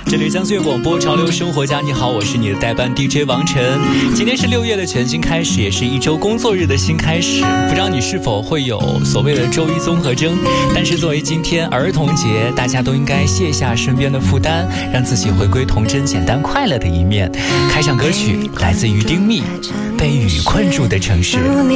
这里江苏粤广播潮流生活家，你好，我是你的代班 DJ 王晨。今天是6月的全新开始，也是一周工作日的新开始。不知道你是否会有所谓的周一综合征？但是作为今天儿童节，大家都应该卸下身边的负担，让自己回归童真、简单、快乐的一面。开场歌曲来自于丁密，《被雨困住的城市》。